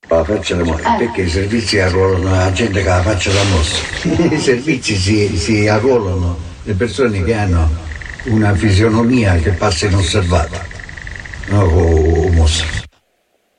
La faccia da mossa, perché i servizi arruolano la gente che ha la faccia da mossa. I servizi si arruolano le persone che hanno una fisionomia che passa inosservata, no, con mossa.